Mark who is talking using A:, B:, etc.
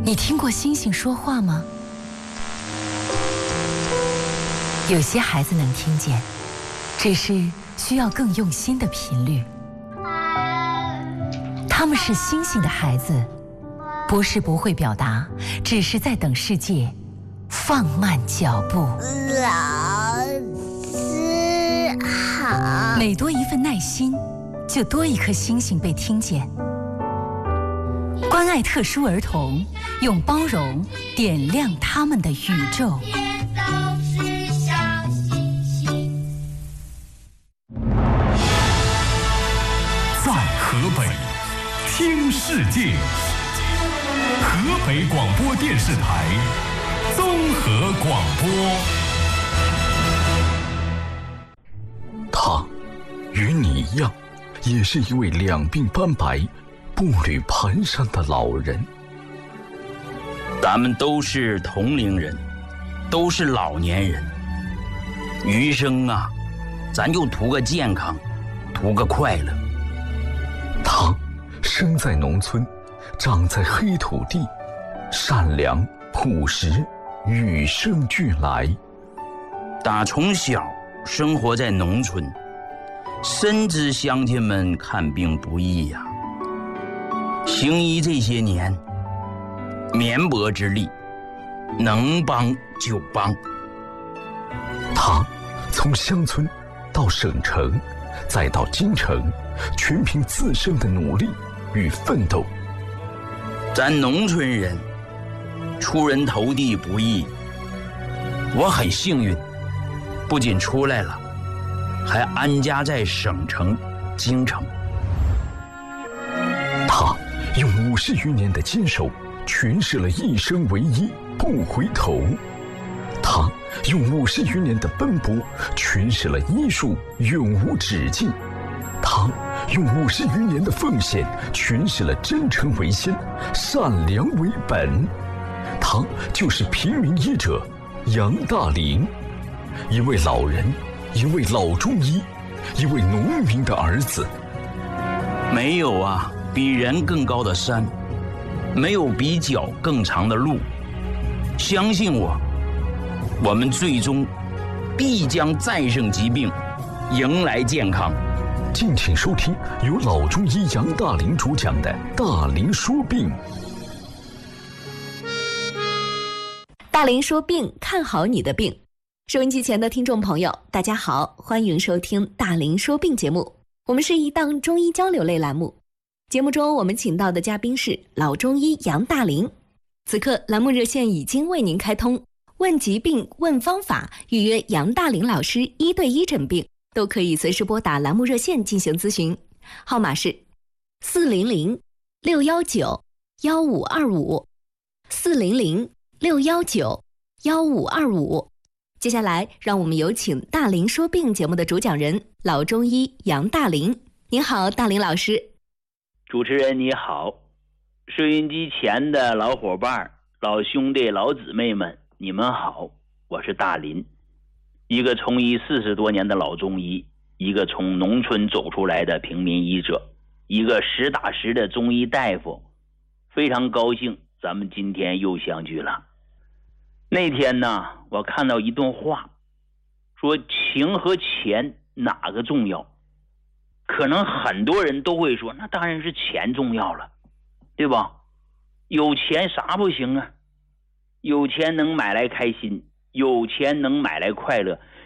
A: 你听过星星说话吗？有些孩子能听见，只是需要更用心的频率。他们是星星的孩子，不是不会表达，只是在等世界放慢脚步。
B: 老师好。
A: 每多一份耐心，就多一颗星星被听见。关爱特殊儿童，用包容点亮他们的宇宙。
C: 在河北听世界，河北广播电视台综合广播。
D: 他与你一样，也是一位两鬓斑白、步履蹒跚的老人。
E: 咱们都是同龄人，都是老年人，余生啊，咱就图个健康，图个快乐。
D: 他生在农村，长在黑土地，善良朴实，与生俱来。
E: 打从小生活在农村，深知乡亲们看病不易呀。行医这些年，绵薄之力，能帮就帮。
D: 他从乡村到省城，再到京城，全凭自身的努力与奋斗。
E: 咱农村人出人头地不易，我很幸运，不仅出来了，还安家在省城京城。
D: 他用50余年的坚守诠释了一生为一，不回头。他用50余年的奔波诠释了医术永无止境。他用50余年的奉献诠释了真诚为先，善良为本。他就是平民医者杨大林，一位老人，一位老中医，一位农民的儿子。
E: 没有啊比人更高的山，没有比脚更长的路。相信我，我们最终必将战胜疾病，迎来健康。
D: 敬请收听由老中医杨大林主讲的《大林说病》。
F: 大林说病，看好你的病。收音机前的听众朋友，大家好，欢迎收听大林说病节目。我们是一档中医交流类栏目，节目中我们请到的嘉宾是老中医杨大林。此刻栏目热线已经为您开通，问疾病问方法，预约杨大林老师1对1诊病，都可以随时拨打栏目热线进行咨询，号码是400-619-1525 400-619-1525。接下来让我们有请大林说病节目的主讲人老中医杨大林。您好，大林老师。
E: 主持人你好，收音机前的老伙伴、老兄弟、老姊妹们，你们好，我是大林，一个从医40多年的老中医，一个从农村走出来的平民医者，一个实打实的中医大夫。非常高兴咱们今天又相聚了。那天呢，我看到一段话，说情和钱哪个重要？可能很多人都会说，那当然是钱重要了，对吧？有钱啥不行啊？有钱能买来开心，有钱能买来快乐，